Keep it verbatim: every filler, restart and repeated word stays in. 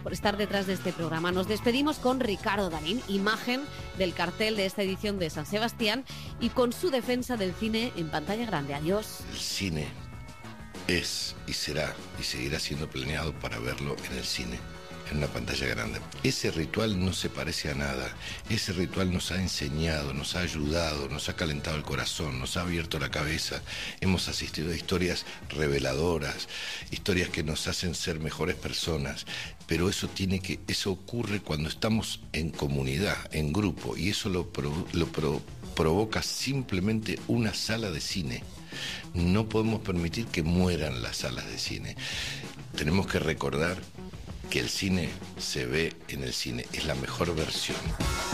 por estar detrás de este programa. Nos despedimos con Ricardo Darín, imagen del cartel de esta edición de San Sebastián y con su defensa del cine en pantalla grande. Adiós. El cine es y será y seguirá siendo planeado para verlo en el cine, en una pantalla grande. Ese ritual no se parece a nada. Ese ritual nos ha enseñado, nos ha ayudado, nos ha calentado el corazón, nos ha abierto la cabeza. Hemos asistido a historias reveladoras, historias que nos hacen ser mejores personas. Pero eso tiene que, eso ocurre cuando estamos en comunidad, en grupo, y eso lo, pro, lo pro, provoca simplemente una sala de cine. No podemos permitir que mueran las salas de cine. Tenemos que recordar que el cine se ve en el cine, es la mejor versión.